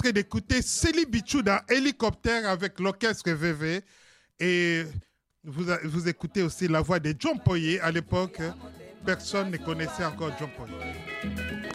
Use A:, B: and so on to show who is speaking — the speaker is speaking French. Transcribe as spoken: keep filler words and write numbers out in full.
A: train d'écouter Céline Bichou dans Hélicoptère avec l'orchestre V V. Et vous, vous écoutez aussi la voix de John Poyer. À l'époque, personne ne connaissait encore John Poyer.